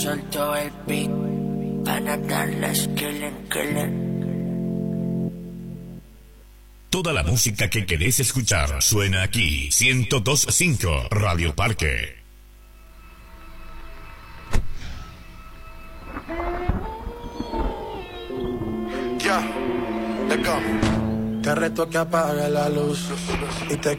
Soltó el beat para darles killing. Toda la música que querés escuchar suena aquí. 102.5 Radio Parque. Ya, let's go. Te reto que apague la luz y te